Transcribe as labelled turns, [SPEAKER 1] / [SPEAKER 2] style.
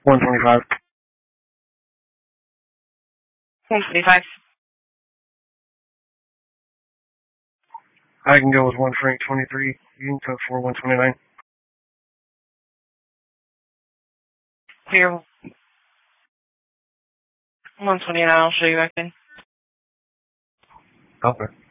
[SPEAKER 1] 125.
[SPEAKER 2] 125.
[SPEAKER 1] I can go with 1 Frank 23. You can put for 129.
[SPEAKER 2] Here, 129, I'll show you back in.
[SPEAKER 1] Okay.